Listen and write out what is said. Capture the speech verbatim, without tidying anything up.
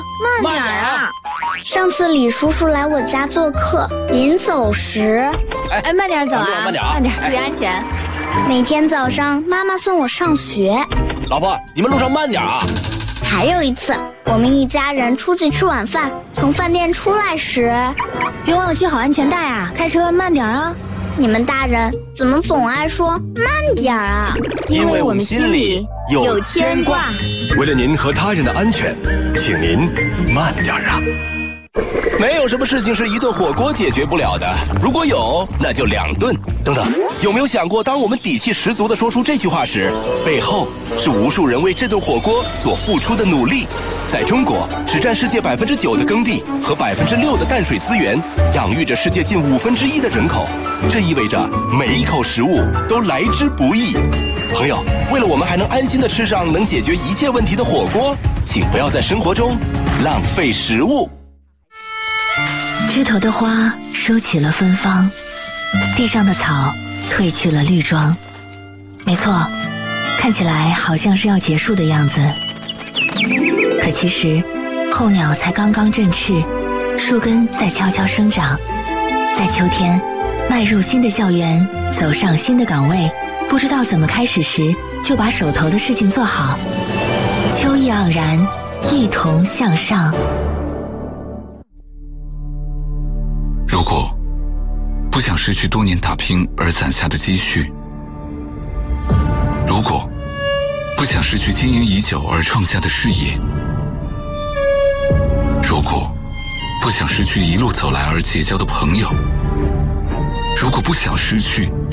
慢点啊！ 上次李叔叔来我家做客，临走时， 哎，慢点走啊， 慢点啊， 慢点，注意安全。 每天早上妈妈送我上学。 老婆，你们路上慢点啊！ 还有一次，我们一家人出去吃晚饭，从饭店出来时， 别忘了系好安全带啊！开车慢点啊！ 你们大人怎么总爱说慢点啊？ 因为我们心里有牵挂。 为了您和他人的安全，请您慢点啊！ 没有什么事情是一顿火锅解决不了的，如果有，那就两顿。等等，有没有想过，当我们底气十足地说出这句话时，背后是无数人为这顿火锅所付出的努力？在中国，只占世界百分之九的耕地和百分之六的淡水资源，养育着世界近五分之一的人口。这意味着每一口食物都来之不易。朋友，为了我们还能安心地吃上能解决一切问题的火锅，请不要在生活中浪费食物。 枝头的花收起了芬芳，地上的草褪去了绿装。没错，看起来好像是要结束的样子，可其实候鸟才刚刚振翅，树根在悄悄生长。在秋天迈入新的校园，走上新的岗位，不知道怎么开始时，就把手头的事情做好。秋意盎然，一同向上。 如果不想失去多年打拼而攒下的积蓄，如果不想失去经营已久而创下的事业，如果不想失去一路走来而结交的朋友，如果不想失去